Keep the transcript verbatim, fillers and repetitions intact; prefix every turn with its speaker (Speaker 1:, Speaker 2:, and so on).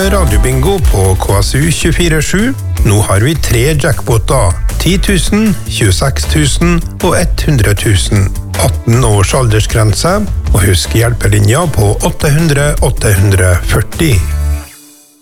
Speaker 1: med radiobingo på K S U tjuefire sju. Nå har vi tre jackpoter. ti tusen, tjueseks tusen og hundre tusen. atten års aldersgrense, og husk hjelpelinja på åtte hundre åtte hundre førti.